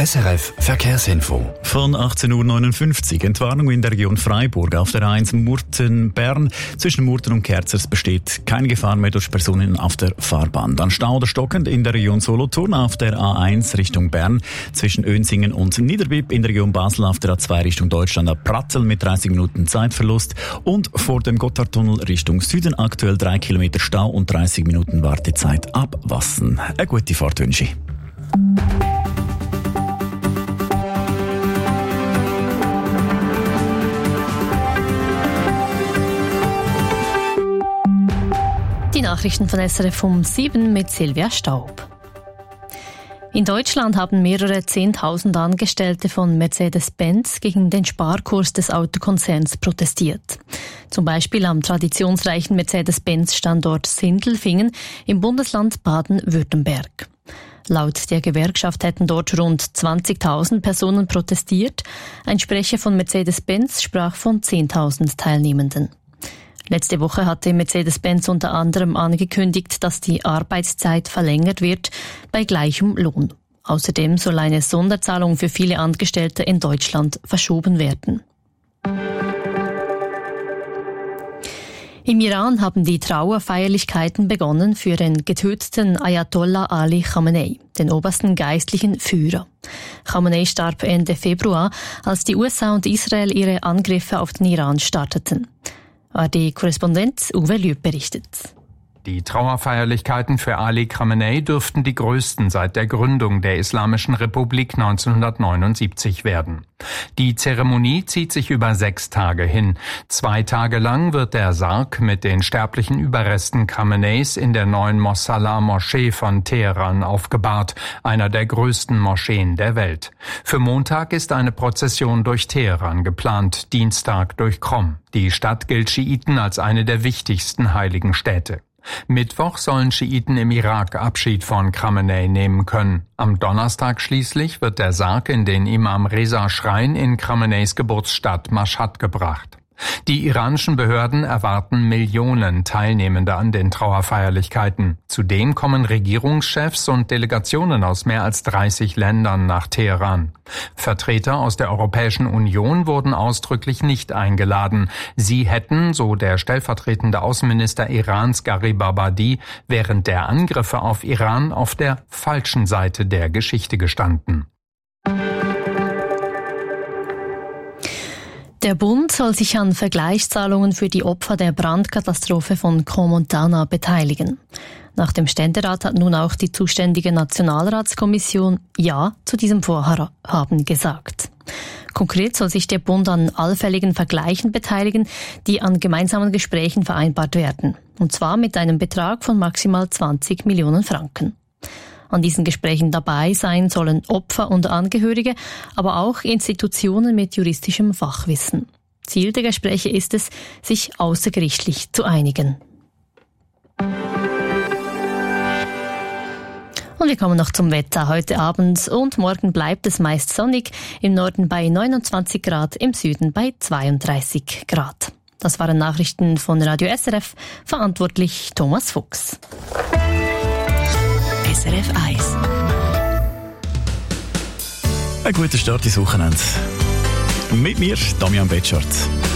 SRF Verkehrsinfo. Von 18.59 Uhr. Entwarnung in der Region Freiburg auf der A1 Murten-Bern. Zwischen Murten und Kerzers besteht keine Gefahr mehr durch Personen auf der Fahrbahn. Dann Stau oder stockend in der Region Solothurn auf der A1 Richtung Bern. Zwischen Önsingen und Niederbipp in der Region Basel auf der A2 Richtung Deutschland ab Pratzel mit 30 Minuten Zeitverlust. Und vor dem Gotthardtunnel Richtung Süden aktuell 3 Kilometer Stau und 30 Minuten Wartezeit ab Wassen. Eine gute Fahrt wünsche ich. Die Nachrichten von SRF um 7 mit Silvia Staub. In Deutschland haben mehrere 10.000 Angestellte von Mercedes-Benz gegen den Sparkurs des Autokonzerns protestiert. Zum Beispiel am traditionsreichen Mercedes-Benz-Standort Sindelfingen im Bundesland Baden-Württemberg. Laut der Gewerkschaft hätten dort rund 20.000 Personen protestiert. Ein Sprecher von Mercedes-Benz sprach von 10.000 Teilnehmenden. Letzte Woche hatte Mercedes-Benz unter anderem angekündigt, dass die Arbeitszeit verlängert wird bei gleichem Lohn. Außerdem soll eine Sonderzahlung für viele Angestellte in Deutschland verschoben werden. Im Iran haben die Trauerfeierlichkeiten begonnen für den getöteten Ayatollah Ali Khamenei, den obersten geistlichen Führer. Khamenei starb Ende Februar, als die USA und Israel ihre Angriffe auf den Iran starteten. ARD-Korrespondent Uwe Lüb berichtet. Die Trauerfeierlichkeiten für Ali Khamenei dürften die größten seit der Gründung der Islamischen Republik 1979 werden. Die Zeremonie zieht sich über 6 Tage hin. 2 Tage lang wird der Sarg mit den sterblichen Überresten Khameneis in der neuen Mossallah-Moschee von Teheran aufgebahrt, einer der größten Moscheen der Welt. Für Montag ist eine Prozession durch Teheran geplant, Dienstag durch Qom. Die Stadt gilt Schiiten als eine der wichtigsten heiligen Städte. Mittwoch sollen Schiiten im Irak Abschied von Khamenei nehmen können. Am Donnerstag schließlich wird der Sarg in den Imam Reza Schrein in Khameneis Geburtsstadt Mashhad gebracht. Die iranischen Behörden erwarten Millionen Teilnehmende an den Trauerfeierlichkeiten. Zudem kommen Regierungschefs und Delegationen aus mehr als 30 Ländern nach Teheran. Vertreter aus der Europäischen Union wurden ausdrücklich nicht eingeladen. Sie hätten, so der stellvertretende Außenminister Irans Garibabadi, während der Angriffe auf Iran auf der falschen Seite der Geschichte gestanden. Der Bund soll sich an Vergleichszahlungen für die Opfer der Brandkatastrophe von Crans-Montana beteiligen. Nach dem Ständerat hat nun auch die zuständige Nationalratskommission Ja zu diesem Vorhaben gesagt. Konkret soll sich der Bund an allfälligen Vergleichen beteiligen, die an gemeinsamen Gesprächen vereinbart werden. Und zwar mit einem Betrag von maximal 20 Millionen Franken. An diesen Gesprächen dabei sein sollen Opfer und Angehörige, aber auch Institutionen mit juristischem Fachwissen. Ziel der Gespräche ist es, sich außergerichtlich zu einigen. Und wir kommen noch zum Wetter. Heute Abend und morgen bleibt es meist sonnig, im Norden bei 29 Grad, im Süden bei 32 Grad. Das waren Nachrichten von Radio SRF, verantwortlich Thomas Fuchs. SRF 1. Ein guter Start ins Wochenende. Mit mir, Damian Betschart.